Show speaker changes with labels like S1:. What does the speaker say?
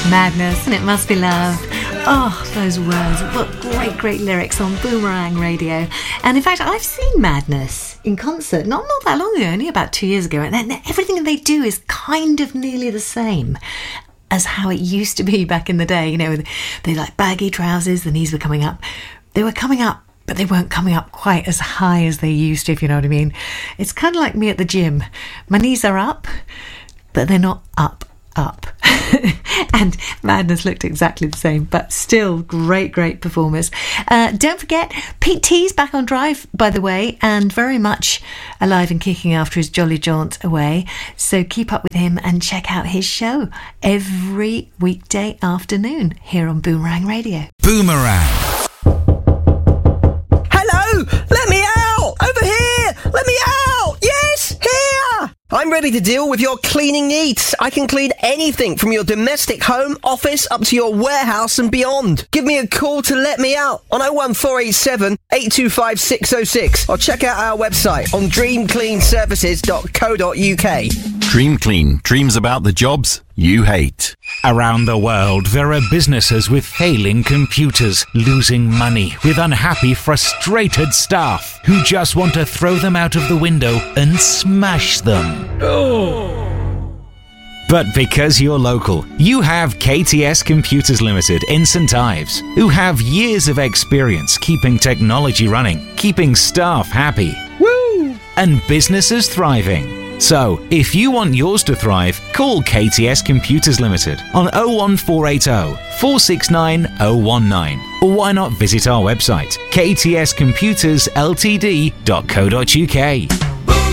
S1: Madness, and it must be love. Oh, those words. What great lyrics on Boomerang Radio. And in fact, I've seen Madness in concert not that long ago, only about 2 years ago. And then everything they do is kind of nearly the same as how it used to be back in the day. You know, they like baggy trousers, the knees were coming up. They were coming up, but they weren't coming up quite as high as they used to, if you know what I mean. It's kind of like me at the gym. My knees are up, but they're not up. And Madness looked exactly the same, but still great performers. Don't forget, Pete T's back on Drive, by the way, and very much alive and kicking after his jolly jaunt away. So keep up with him and check out his show every weekday afternoon here on Boomerang Radio.
S2: Boomerang.
S3: Hello! Let me out! Over here! Let me out! Yes! Here! I'm ready to deal with your cleaning needs. I can clean anything from your domestic home, office, up to your warehouse and beyond. Give me a call to let me out on 01487 825 606 or check out our website on dreamcleanservices.co.uk.
S2: Dream Clean. Dreams about the jobs you hate.
S4: Around the world, there are businesses with failing computers, losing money, with unhappy, frustrated staff who just want to throw them out of the window and smash them. But because you're local, you have KTS Computers Limited in St Ives, who have years of experience keeping technology running, keeping staff happy, and businesses thriving. So, if you want yours to thrive, call KTS Computers Limited on 01480 469 019. Or why not visit our website, ktscomputersltd.co.uk.